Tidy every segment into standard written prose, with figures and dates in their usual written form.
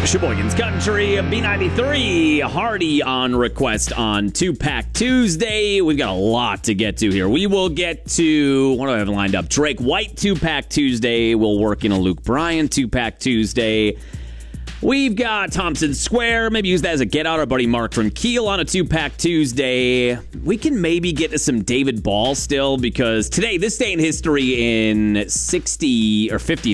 Sheboygan's Country, B93, Hardy on request on 2-Pack Tuesday. We've got a lot to get to here. We will get to, what do I have lined up? Drake White 2-Pack Tuesday. We'll work in a Luke Bryan 2-Pack Tuesday. We've got Thompson Square. Maybe use that as a get out. Our buddy Mark from Kiel on a 2-Pack Tuesday. We can maybe get to some David Ball still, because today, this day in history in 63.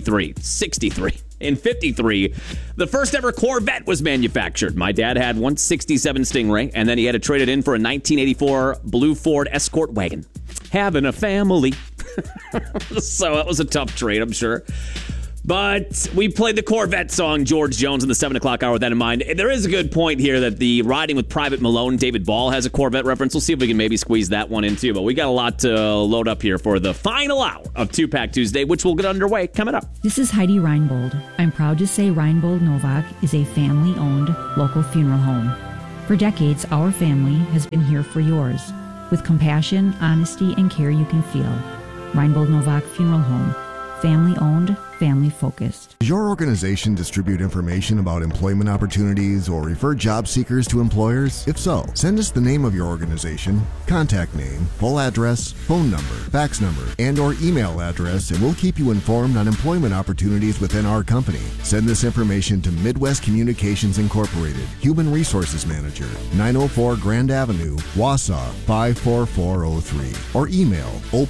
In 53, the first ever Corvette was manufactured. My dad had one 67 Stingray, and then he had to trade it in for a 1984 blue Ford Escort wagon. Having a family. So that was a tough trade, I'm sure. But we played the Corvette song, George Jones, in the 7 o'clock hour with that in mind. There is a good point here that the Riding with Private Malone, David Ball, has a Corvette reference. We'll see if we can maybe squeeze that one in too. But we got a lot to load up here for the final hour of 2-Pack Tuesday, which will get underway coming up. This is Heidi Reinbold. I'm proud to say Reinbold Novak is a family-owned local funeral home. For decades, our family has been here for yours, with compassion, honesty, and care you can feel. Reinbold Novak Funeral Home. Family-owned, family-focused. Does your organization distribute information about employment opportunities or refer job seekers to employers? If so, send us the name of your organization, contact name, full address, phone number, fax number, and or email address, and we'll keep you informed on employment opportunities within our company. Send this information to Midwest Communications Incorporated, Human Resources Manager, 904 Grand Avenue, Wausau 54403, or email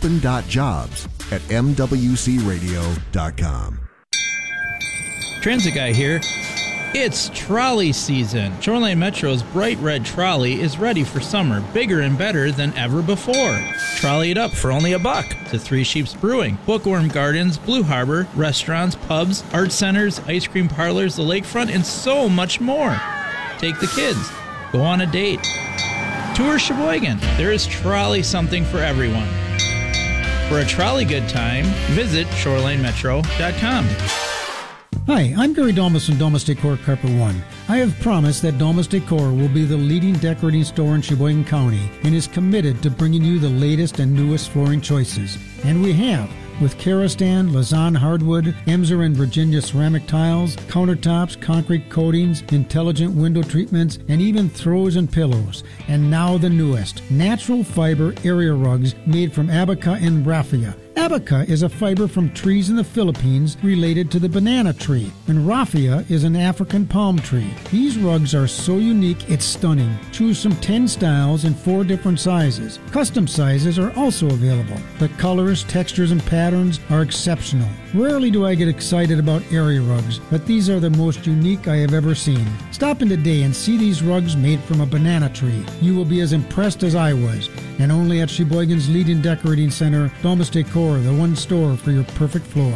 open.jobs@mwcradio.com. Transit Guy here. It's trolley season. Shoreline Metro's bright red trolley is ready for summer, bigger and better than ever before. Trolley it up for only $1 to Three Sheeps Brewing, Bookworm Gardens, Blue Harbor, restaurants, pubs, art centers, ice cream parlors, the lakefront, and so much more. Take the kids. Go on a date. Tour Sheboygan. There is trolley something for everyone. For a trolley good time, visit shorelinemetro.com. Hi, I'm Gary Domus from Domus Decor Carpet One. I have promised that Domus Decor will be the leading decorating store in Sheboygan County and is committed to bringing you the latest and newest flooring choices. And we have, with Karastan, Lausanne hardwood, Emser and Virginia ceramic tiles, countertops, concrete coatings, intelligent window treatments, and even throws and pillows. And now the newest, natural fiber area rugs made from abaca and raffia. Abaca is a fiber from trees in the Philippines related to the banana tree, and raffia is an African palm tree. These rugs are so unique, it's stunning. Choose from 10 styles in 4 different sizes. Custom sizes are also available. The colors, textures, and patterns are exceptional. Rarely do I get excited about area rugs, but these are the most unique I have ever seen. Stop in today and see these rugs made from a banana tree. You will be as impressed as I was. And only at Sheboygan's leading decorating center, Domus Decor, the one store for your perfect floor.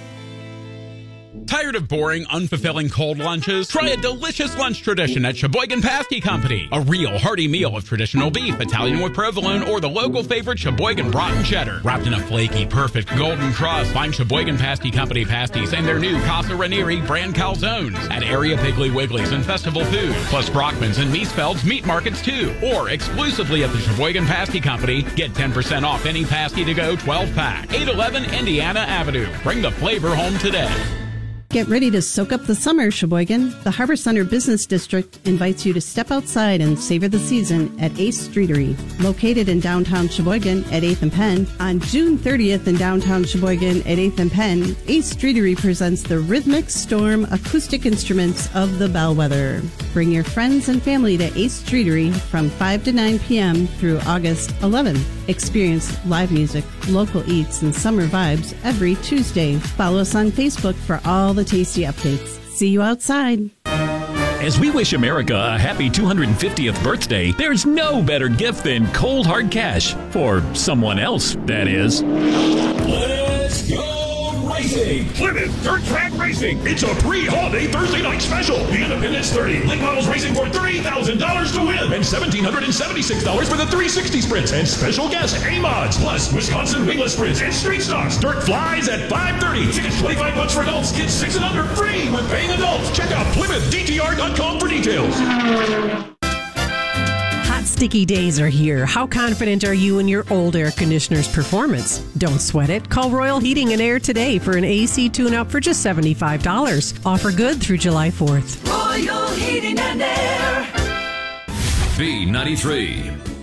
Tired of boring, unfulfilling cold lunches? Try a delicious lunch tradition at Sheboygan Pasty Company. A real hearty meal of traditional beef, Italian with provolone, or the local favorite Sheboygan brat and cheddar. Wrapped in a flaky, perfect golden crust, find Sheboygan Pasty Company pasties and their new Casa Ranieri brand calzones at area Piggly Wigglies and Festival Food, plus Brockman's and Miesfeld's meat markets too. Or exclusively at the Sheboygan Pasty Company, get 10% off any pasty to go 12-pack. 811 Indiana Avenue. Bring the flavor home today. Get ready to soak up the summer, Sheboygan. The Harbor Center Business District invites you to step outside and savor the season at Ace Streetery. Located in downtown Sheboygan at 8th and Penn, on June 30th in downtown Sheboygan at 8th and Penn, Ace Streetery presents the Rhythmic Storm acoustic instruments of the Bellwether. Bring your friends and family to Ace Streetery from 5 to 9 p.m. through August 11th. Experience live music, local eats, and summer vibes every Tuesday. Follow us on Facebook for all the tasty updates. See you outside. As we wish America a happy 250th birthday, there's no better gift than cold hard cash. For someone else, that is. Let's go racing! Plymouth Dirt Track Racing! It's a pre-holiday Thursday night special! The Independence 30. Link models racing for $30,000 to win! And $1,776 for the 360 sprints and special guest A-Mods! Plus, Wisconsin wingless sprints and street stocks. Dirt flies at $5:30. Tickets $25 for adults, kids 6 and under, free with paying adults. Check out PlymouthDTR.com for details. Hot, sticky days are here. How confident are you in your old air conditioner's performance? Don't sweat it. Call Royal Heating and Air today for an AC tune-up for just $75. Offer good through July 4th. Heating and Air. B93.